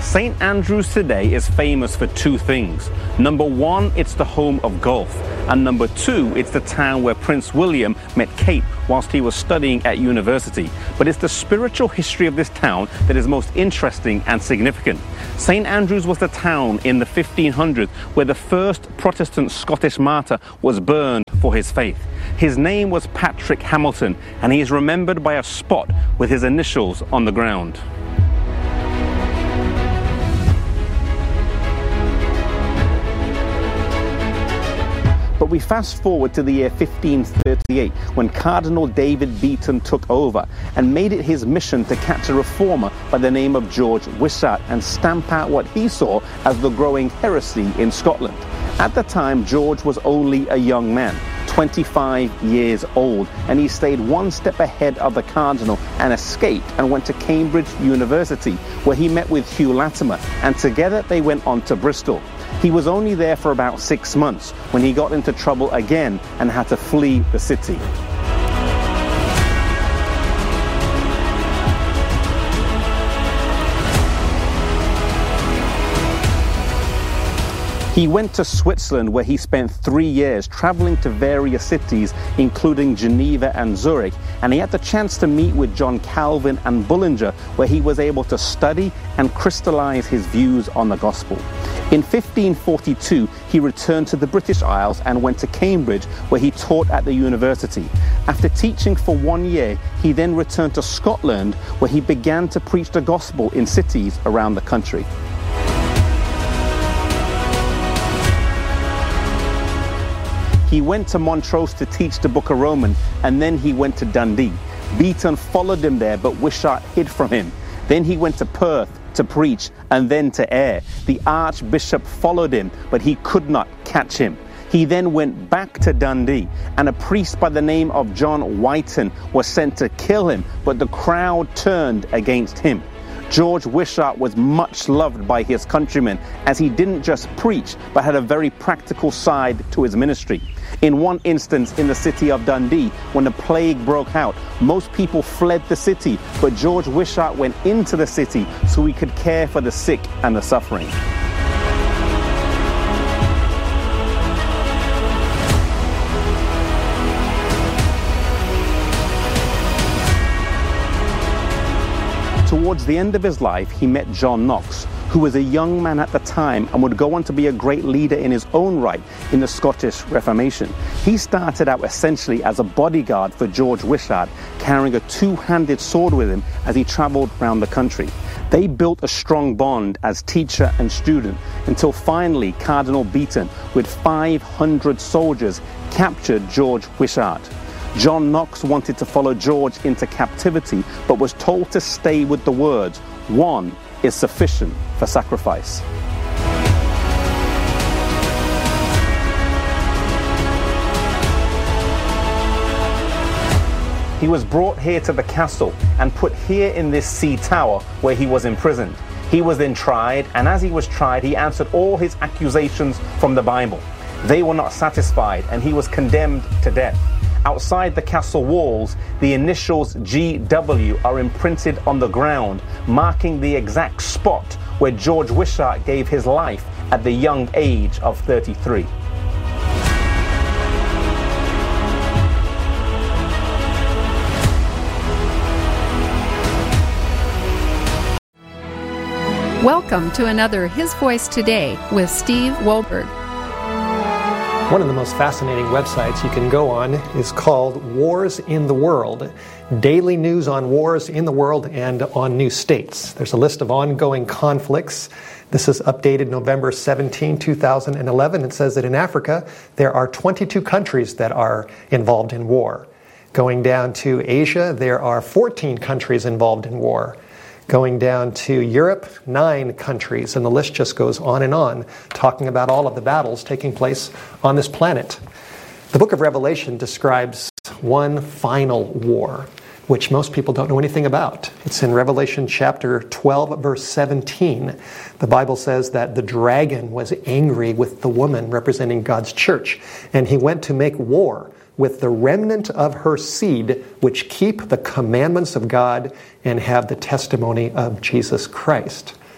St. Andrews today is famous for two things. Number one, it's the home of golf. And number two, it's the town where Prince William met Kate whilst he was studying at university. But it's the spiritual history of this town that is most interesting and significant. St. Andrews was the town in the 1500s where the first Protestant Scottish martyr was burned for his faith. His name was Patrick Hamilton, and he is remembered by a spot with his initials on the ground. But we fast forward to the year 1538 when Cardinal David Beaton took over and made it his mission to catch a reformer by the name of George Wishart and stamp out what he saw as the growing heresy in Scotland. At the time, George was only a young man, 25 years old, and he stayed one step ahead of the cardinal and escaped and went to Cambridge University, where he met with Hugh Latimer, and together they went on to Bristol. He was only there for about 6 months when he got into trouble again and had to flee the city. He went to Switzerland, where he spent 3 years traveling to various cities, including Geneva and Zurich, and he had the chance to meet with John Calvin and Bullinger, where he was able to study and crystallize his views on the gospel. In 1542, he returned to the British Isles and went to Cambridge, where he taught at the university. After teaching for 1 year, he then returned to Scotland, where he began to preach the gospel in cities around the country. He went to Montrose to teach the Book of Romans, and then he went to Dundee. Beaton followed him there, but Wishart hid from him. Then he went to Perth to preach, and then to Ayr. The Archbishop followed him, but he could not catch him. He then went back to Dundee, and a priest by the name of John Whiten was sent to kill him, but the crowd turned against him. George Wishart was much loved by his countrymen, as he didn't just preach, but had a very practical side to his ministry. In one instance in the city of Dundee, when the plague broke out, most people fled the city, but George Wishart went into the city so he could care for the sick and the suffering. Towards the end of his life, he met John Knox, who was a young man at the time and would go on to be a great leader in his own right in the Scottish Reformation. He started out essentially as a bodyguard for George Wishart, carrying a two-handed sword with him as he travelled around the country. They built a strong bond as teacher and student until finally Cardinal Beaton, with 500 soldiers, captured George Wishart. John Knox wanted to follow George into captivity, but was told to stay with the words, "One is sufficient for sacrifice." He was brought here to the castle and put here in this sea tower where he was imprisoned. He was then tried, and as he was tried, he answered all his accusations from the Bible. They were not satisfied, and he was condemned to death. Outside the castle walls, the initials GW are imprinted on the ground, marking the exact spot where George Wishart gave his life at the young age of 33. Welcome to another His Voice Today with Steve Wohlberg. One of the most fascinating websites you can go on is called Wars in the World. Daily news on wars in the world and on new states. There's a list of ongoing conflicts. This is updated November 17, 2011. It says that in Africa, there are 22 countries that are involved in war. Going down to Asia, there are 14 countries involved in war. Going down to Europe, 9 countries, and the list just goes on, talking about all of the battles taking place on this planet. The book of Revelation describes one final war, which most people don't know anything about. It's in Revelation chapter 12, verse 17. The Bible says that the dragon was angry with the woman representing God's church, and he went to make war with the remnant of her seed, which keep the commandments of God and have the testimony of Jesus Christ.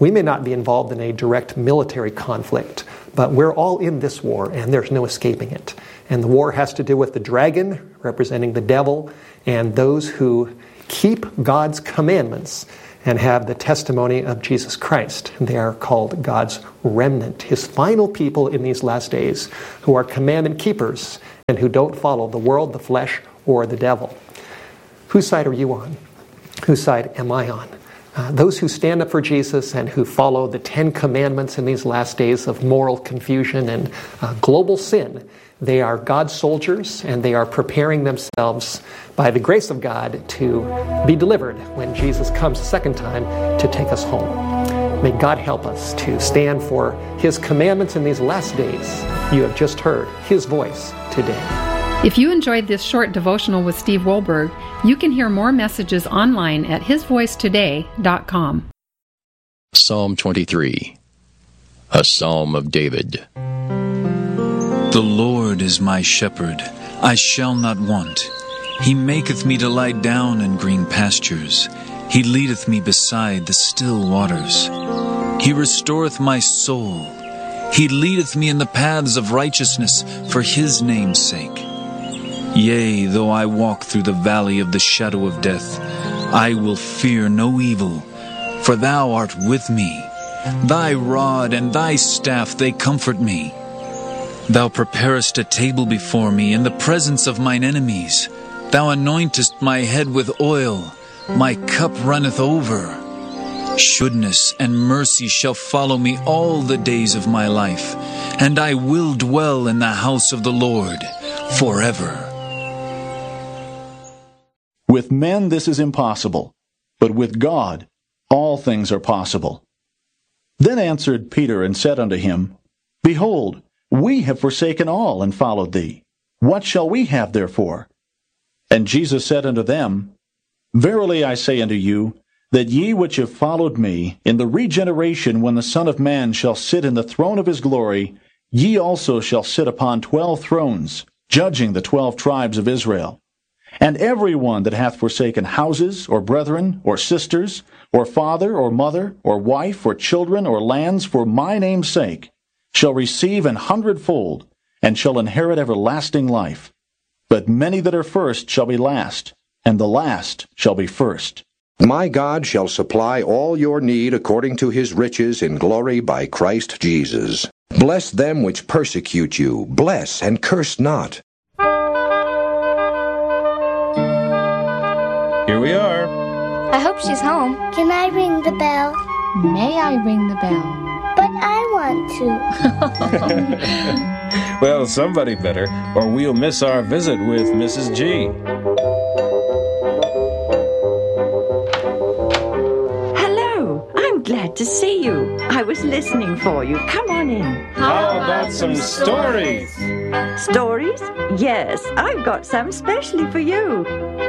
We may not be involved in a direct military conflict, but we're all in this war, and there's no escaping it. And the war has to do with the dragon, representing the devil, and those who keep God's commandments and have the testimony of Jesus Christ. They are called God's remnant, His final people in these last days, who are commandment keepers and who don't follow the world, the flesh, or the devil. Whose side are you on? Whose side am I on? Those who stand up for Jesus and who follow the 10 commandments in these last days of moral confusion and global sin, they are God's soldiers, and they are preparing themselves by the grace of God to be delivered when Jesus comes a second time to take us home. May God help us to stand for His commandments in these last days. You have just heard His voice today. If you enjoyed this short devotional with Steve Wohlberg, you can hear more messages online at hisvoicetoday.com. Psalm 23, a Psalm of David. The Lord is my shepherd, I shall not want. He maketh me to lie down in green pastures. He leadeth me beside the still waters. He restoreth my soul. He leadeth me in the paths of righteousness for His name's sake. Yea, though I walk through the valley of the shadow of death, I will fear no evil, for Thou art with me. Thy rod and Thy staff, they comfort me. Thou preparest a table before me in the presence of mine enemies. Thou anointest my head with oil. My cup runneth over. Goodness and mercy shall follow me all the days of my life, and I will dwell in the house of the Lord forever. With men this is impossible, but with God all things are possible. Then answered Peter and said unto him, Behold, we have forsaken all and followed thee. What shall we have therefore? And Jesus said unto them, Verily I say unto you, that ye which have followed me, in the regeneration when the Son of Man shall sit in the throne of his glory, ye also shall sit upon 12 thrones, judging the 12 tribes of Israel. And every one that hath forsaken houses, or brethren, or sisters, or father, or mother, or wife, or children, or lands, for my name's sake, shall receive 100-fold, and shall inherit everlasting life. But many that are first shall be last, and the last shall be first. My God shall supply all your need according to His riches in glory by Christ Jesus. Bless them which persecute you. Bless and curse not. Here we are. I hope she's home. Can I ring the bell? May I ring the bell? But I want to. Well, somebody better, or we'll miss our visit with Mrs. G. Hello, I'm glad to see you. I was listening for you. Come on in. How about some stories? Stories? Yes, I've got some specially for you.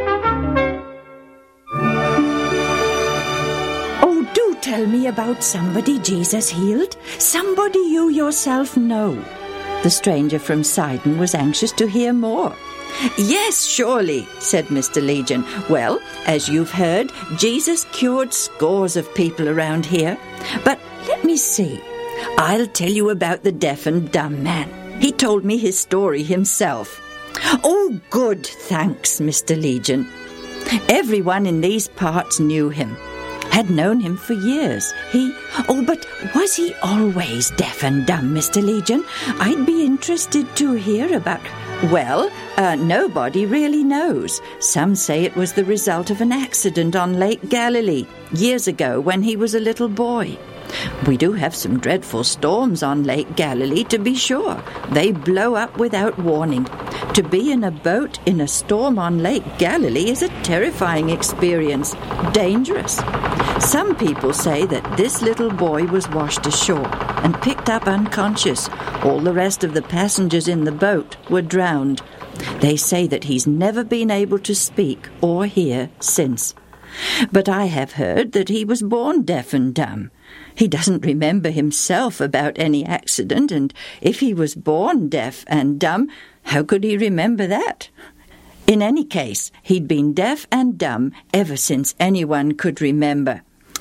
Tell me about somebody Jesus healed, somebody you yourself know. The stranger from Sidon was anxious to hear more. Yes, surely, said Mr. Legion. Well, as you've heard, Jesus cured scores of people around here. But let me see. I'll tell you about the deaf and dumb man. He told me his story himself. Oh, good, thanks, Mr. Legion. Everyone in these parts knew him. Had known him for years. But was he always deaf and dumb, Mr. Legion? I'd be interested to hear about... Well, nobody really knows. Some say it was the result of an accident on Lake Galilee years ago when he was a little boy. We do have some dreadful storms on Lake Galilee, to be sure. They blow up without warning. To be in a boat in a storm on Lake Galilee is a terrifying experience. Dangerous. Some people say that this little boy was washed ashore and picked up unconscious. All the rest of the passengers in the boat were drowned. They say that he's never been able to speak or hear since. But I have heard that he was born deaf and dumb. He doesn't remember himself about any accident, and if he was born deaf and dumb, how could he remember that? In any case, he'd been deaf and dumb ever since anyone could remember.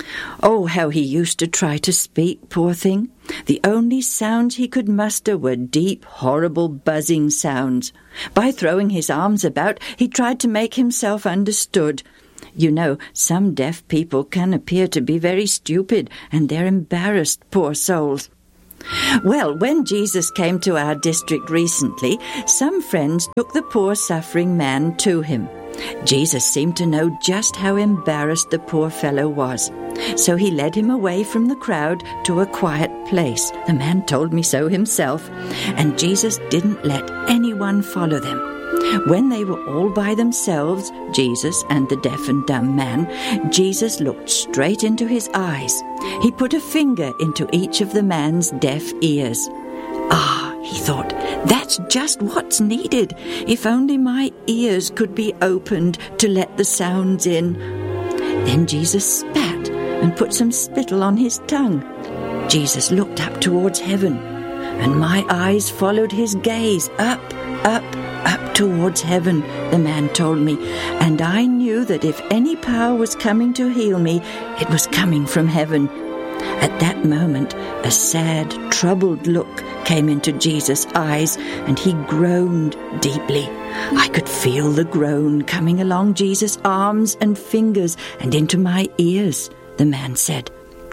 Oh, how he used to try to speak, poor thing. The only sounds he could muster were deep, horrible, buzzing sounds. By throwing his arms about, he tried to make himself understood. You know, some deaf people can appear to be very stupid, and they're embarrassed, poor souls. Well, when Jesus came to our district recently, some friends took the poor suffering man to him. Jesus seemed to know just how embarrassed the poor fellow was. So he led him away from the crowd to a quiet place. The man told me so himself. And Jesus didn't let anyone follow them. When they were all by themselves, Jesus and the deaf and dumb man, Jesus looked straight into his eyes. He put a finger into each of the man's deaf ears. Ah, he thought, that's just what's needed. If only my ears could be opened to let the sounds in. Then Jesus spat and put some spittle on his tongue. Jesus looked up towards heaven, and my eyes followed his gaze up towards heaven, the man told me, and I knew that if any power was coming to heal me, it was coming from heaven. At that moment, a sad, troubled look came into Jesus' eyes, and he groaned deeply. I could feel the groan coming along Jesus' arms and fingers and into my ears, the man said.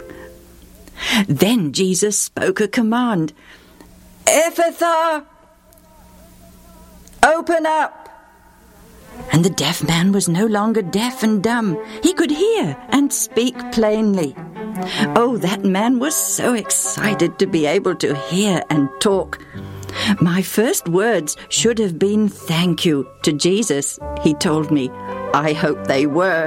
Then Jesus spoke a command. Ephphatha! Open up! And the deaf man was no longer deaf and dumb. He could hear and speak plainly. Oh, that man was so excited to be able to hear and talk. My first words should have been thank you to Jesus, he told me. I hope they were.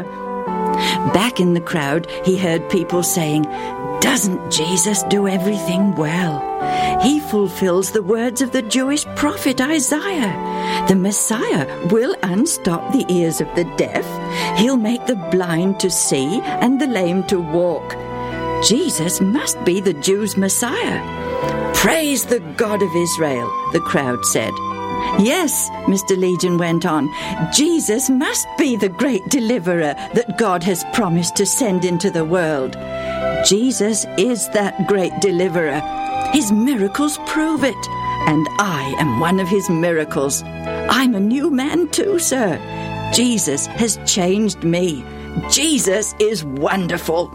Back in the crowd, he heard people saying, "Doesn't Jesus do everything well? He fulfills the words of the Jewish prophet Isaiah. The Messiah will unstop the ears of the deaf. He'll make the blind to see and the lame to walk. Jesus must be the Jews' Messiah." "Praise the God of Israel," the crowd said. "Yes," Mr. Legion went on, "Jesus must be the great deliverer that God has promised to send into the world. Jesus is that great deliverer. His miracles prove it, and I am one of his miracles. I'm a new man too, sir. Jesus has changed me. Jesus is wonderful."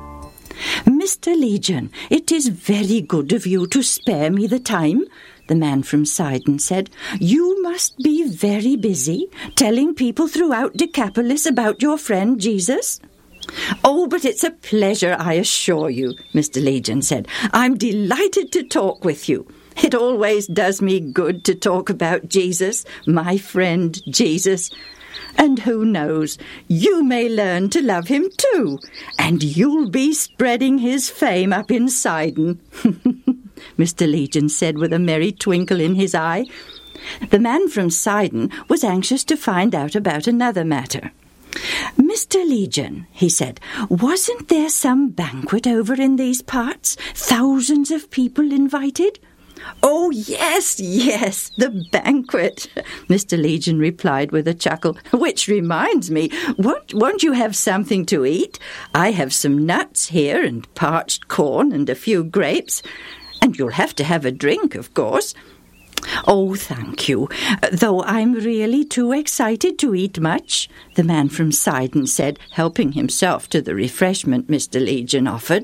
"Mr. Legion, it is very good of you to spare me the time," the man from Sidon said. "You must be very busy telling people throughout Decapolis about your friend Jesus." "Oh, but it's a pleasure, I assure you," Mr. Legion said. "I'm delighted to talk with you. It always does me good to talk about Jesus, my friend Jesus. And who knows, you may learn to love him too, and you'll be spreading his fame up in Sidon," Mr. Legion said with a merry twinkle in his eye. The man from Sidon was anxious to find out about another matter. "Mr. Legion," he said, "wasn't there some banquet over in these parts? Thousands of people invited?" "Oh, yes, the banquet," Mr. Legion replied with a chuckle. "Which reminds me, won't you have something to eat? I have some nuts here and parched corn and a few grapes. And you'll have to have a drink, of course." "Oh, thank you, though I'm really too excited to eat much," the man from Sidon said, helping himself to the refreshment Mr. Legion offered.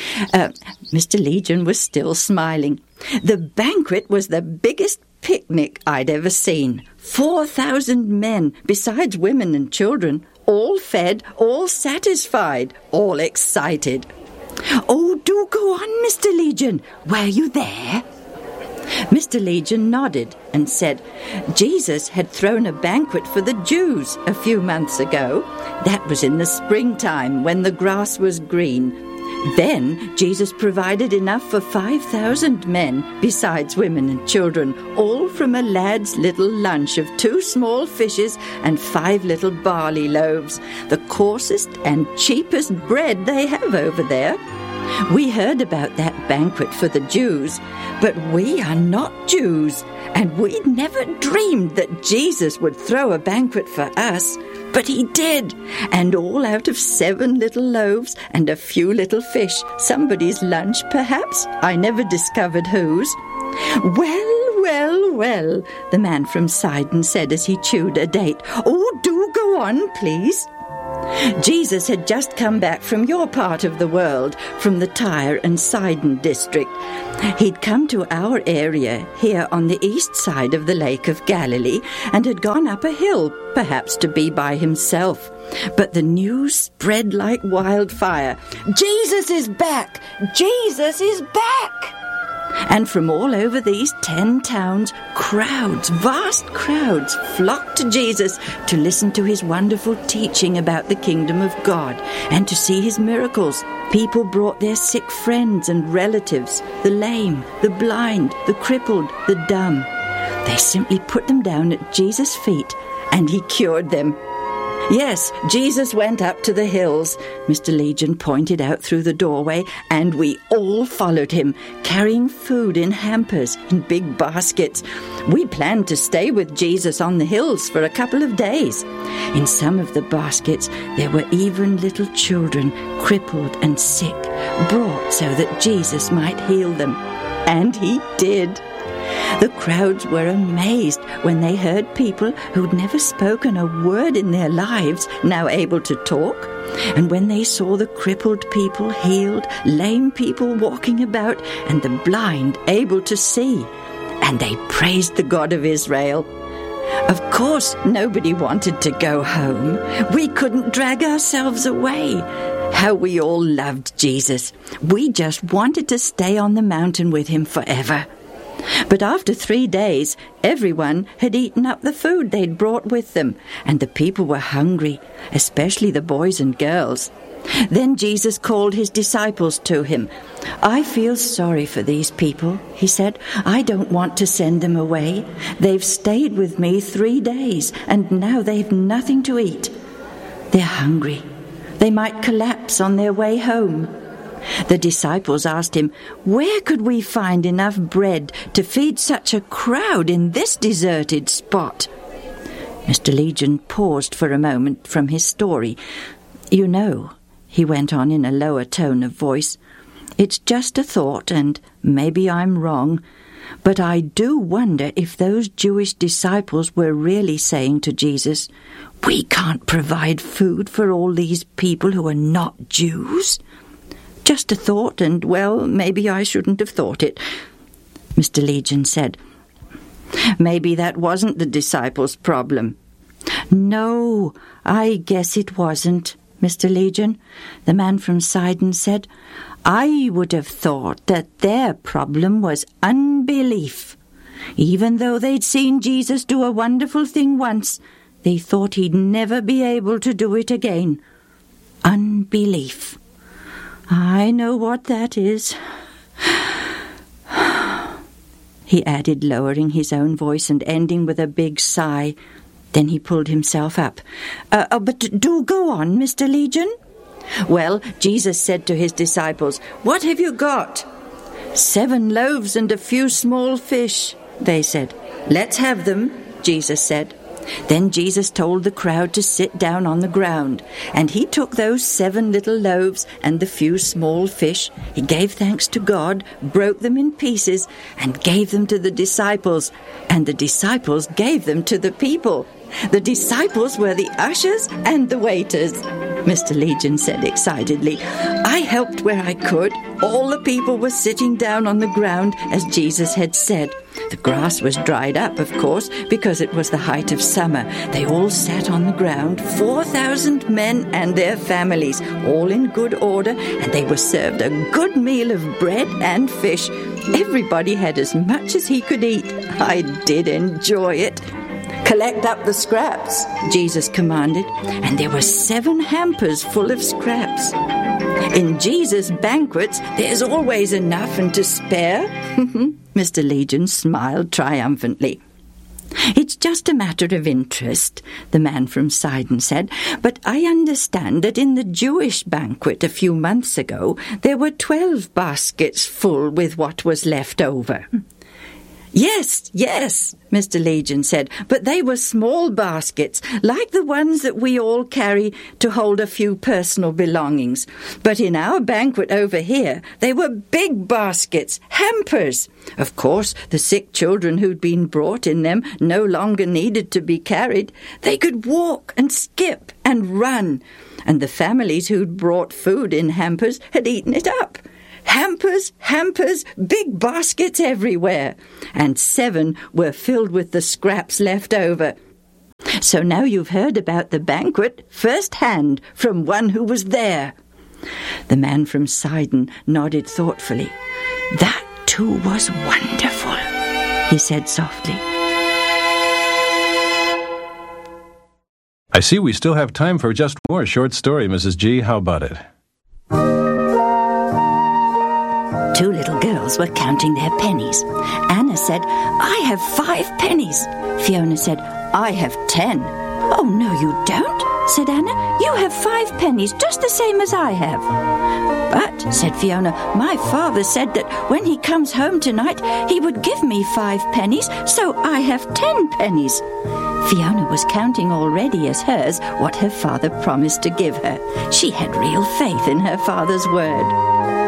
Mr. Legion was still smiling. "The banquet was the biggest picnic I'd ever seen. 4,000 men, besides women and children, all fed, all satisfied, all excited." "Oh, do go on, Mr. Legion. Were you there?" Mr. Legion nodded and said, "Jesus had thrown a banquet for the Jews a few months ago. That was in the springtime when the grass was green. Then Jesus provided enough for 5,000 men, besides women and children, all from a lad's little lunch of 2 small fishes and 5 little barley loaves, the coarsest and cheapest bread they have over there. We heard about that banquet for the Jews, but we are not Jews, and we'd never dreamed that Jesus would throw a banquet for us. But he did, and all out of 7 little loaves and a few little fish. Somebody's lunch, perhaps? I never discovered whose. Well, well, well, the man from Sidon said as he chewed a date. Oh, do go on, please. Jesus had just come back from your part of the world, from the Tyre and Sidon district. He'd come to our area here on the east side of the Lake of Galilee and had gone up a hill, perhaps to be by himself. But the news spread like wildfire. Jesus is back! Jesus is back! And from all over these 10 towns, crowds, vast crowds, flocked to Jesus to listen to his wonderful teaching about the kingdom of God and to see his miracles. People brought their sick friends and relatives, the lame, the blind, the crippled, the dumb. They simply put them down at Jesus' feet and he cured them. Yes, Jesus went up to the hills, Mr. Legion pointed out through the doorway, and we all followed him, carrying food in hampers, in big baskets. We planned to stay with Jesus on the hills for a couple of days. In some of the baskets, there were even little children, crippled and sick, brought so that Jesus might heal them. And he did. The crowds were amazed when they heard people who'd never spoken a word in their lives now able to talk, and when they saw the crippled people healed, lame people walking about, and the blind able to see. And they praised the God of Israel. Of course, nobody wanted to go home. We couldn't drag ourselves away. How we all loved Jesus. We just wanted to stay on the mountain with him forever. But after 3 days, everyone had eaten up the food they'd brought with them, and the people were hungry, especially the boys and girls. Then Jesus called his disciples to him. I feel sorry for these people, he said. I don't want to send them away. They've stayed with me 3 days, and now they've nothing to eat. They're hungry. They might collapse on their way home. The disciples asked him, where could we find enough bread to feed such a crowd in this deserted spot? Mr. Legion paused for a moment from his story. You know, he went on in a lower tone of voice, it's just a thought, and maybe I'm wrong, but I do wonder if those Jewish disciples were really saying to Jesus, we can't provide food for all these people who are not Jews. Just a thought, and, well, maybe I shouldn't have thought it, Mr. Legion said. Maybe that wasn't the disciples' problem. No, I guess it wasn't, Mr. Legion, the man from Sidon said. I would have thought that their problem was unbelief. Even though they'd seen Jesus do a wonderful thing once, they thought he'd never be able to do it again. Unbelief. I know what that is. He added, lowering his own voice and ending with a big sigh. Then he pulled himself up. But do go on, Mr. Legion. Well, Jesus said to his disciples, what have you got? 7 loaves and a few small fish, they said. Let's have them, Jesus said. Then Jesus told the crowd to sit down on the ground, and he took those 7 little loaves and the few small fish. He gave thanks to God, broke them in pieces, and gave them to the disciples, and the disciples gave them to the people. The disciples were the ushers and the waiters, Mr. Legion said excitedly. I helped where I could. All the people were sitting down on the ground as Jesus had said. The grass was dried up, of course, because it was the height of summer. They all sat on the ground, 4,000 men and their families, all in good order, and they were served a good meal of bread and fish. Everybody had as much as he could eat. I did enjoy it. Collect up the scraps, Jesus commanded, and there were 7 hampers full of scraps. In Jesus' banquets, there's always enough and to spare. Mr. Legion smiled triumphantly. It's just a matter of interest, the man from Sidon said, but I understand that in the Jewish banquet a few months ago, there were 12 baskets full with what was left over. Yes, Mr. Legion said, but they were small baskets, like the ones that we all carry to hold a few personal belongings. But in our banquet over here, they were big baskets, hampers. Of course, the sick children who'd been brought in them no longer needed to be carried. They could walk and skip and run. And the families who'd brought food in hampers had eaten it up. Hampers, big baskets everywhere. And 7 were filled with the scraps left over. So now you've heard about the banquet first-hand from one who was there. The man from Sidon nodded thoughtfully. That too was wonderful, he said softly. I see we still have time for just one more short story, Mrs. G. How about it? 2 little girls were counting their pennies. Anna said, I have 5 pennies. Fiona said, I have 10. Oh, no, you don't, said Anna. You have 5 pennies, just the same as I have. But, said Fiona, my father said that when he comes home tonight, he would give me 5 pennies, so I have 10 pennies. Fiona was counting already as hers what her father promised to give her. She had real faith in her father's word.